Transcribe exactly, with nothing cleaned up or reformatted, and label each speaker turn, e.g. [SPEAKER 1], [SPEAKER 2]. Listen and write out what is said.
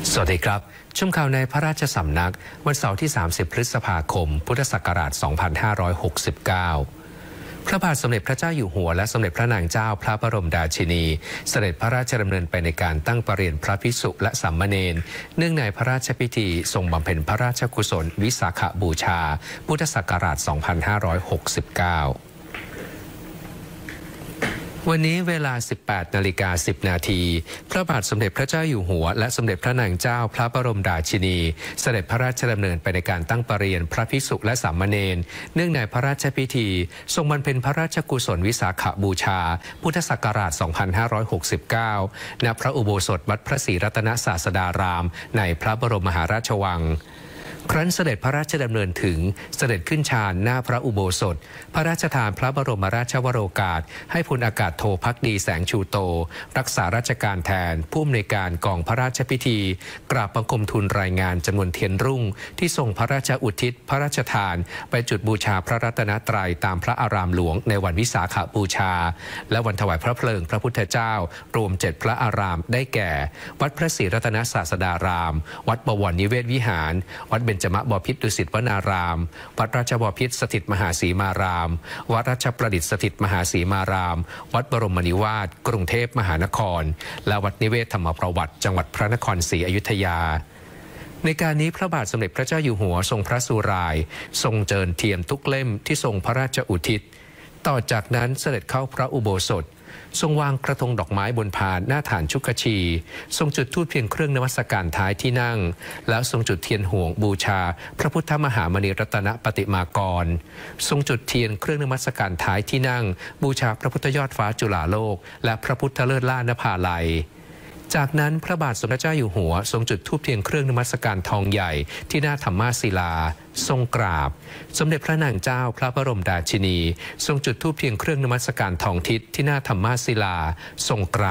[SPEAKER 1] สวัสดีครับชมข่าวในพระราชสำนักวันเสาร์ที่สามสิบพฤษภาคมพุทธศักราชสองพันห้าร้อยหกสิบเก้าพระบาทสมเด็จพระเจ้าอยู่หัวและสมเด็จพระนางเจ้าพระบรมราชินีเสด็จพระราชดำเนินไปในการตั้งประเรียนพระภิกษุและสามเณรเนื่องในพระราชพิธีทรงบำเพ็ญพระราชกุศลวิสาขบูชาพุทธศักราชสองพันห้าร้อยหกสิบเก้าวันนี้เวลา สิบแปดนาฬิกาสิบนาทีพระบาทสมเด็จพระเจ้าอยู่หัวและสมเด็จพระนางเจ้าพระบรมราชินีเสด็จพระราชดำเนินไปในการตั้งประเรียนพระภิกษุและสามเณรเนื่องในพระราชพิธีทรงบำเพ็ญพระราชกุศลวิสาขบูชาพุทธศักราชสองพันห้าร้อยหกสิบเก้าณพระอุโบสถวัดพระศรีรัตนศาสดารามในพระบรมมหาราชวังครั้นเสด็จพระราชดำเนินถึงเสด็จขึ้นฌานหน้าพระอุโบสถพระราชทานพระบรมราชวโรกาสให้พลอากาศโทภักดีแสงชูโตรักษาราชการแทนผู้อำนวยการกองพระราชพิธีกราบบังคมทูลรายงานจำนวนเทียนรุ่งที่ทรงพระราชอุทิศพระราชทานไปจุดบูชาพระรัตนตรัยตามพระอารามหลวงในวันวิสาขบูชาและวันถวายพระเพลิงพระพุทธเจ้ารวมเจ็ดพระอารามได้แก่วัดพระศรีรัตนศาสดารามวัดบวรนิเวศวิหารวัดเบญจมบพิตรดุสิตวนารามวัดราชบพิตรสถิตมหาสีมารามวัดราชประดิษฐ์สถิตมหาสีมารามวัดบรมนิวาสกรุงเทพมหานครและวัดนิเวศธรรมประวัติจังหวัดพระนครศรีอยุธยาในการนี้พระบาทสมเด็จพระเจ้าอยู่หัวทรงพระสุรายทรงเจิญเทียนทุกเล่มที่ทรงพระราชอุทิศต่อจากนั้นเสด็จเข้าพระอุโบสถทรงวางกระทงดอกไม้บนพานหน้าฐานชุกชีทรงจุดธูปเพียงเครื่องนมัสการท้ายที่นั่งแล้วทรงจุดเทียนห่วงบูชาพระพุทธมหามณีรัตนปฏิมากรทรงจุดเทียนเครื่องนมัสการท้ายที่นั่งบูชาพระพุทธยอดฟ้าจุฬาโลกและพระพุทธเลิศล่านภาลัยจากนั้นพระบาทสมเด็จเจ้าอยู่หัวทรงจุดธูปเทียนเครื่องนมัสการทองใหญ่ที่หน้าธรรมาศิลาทรงกราบสมเด็จพระนางเจ้าพระบรมราชินีทรงจุดธูปเทียนเครื่องนมัสการทองทิศที่หน้าธรรมาศิลาทรงกราบ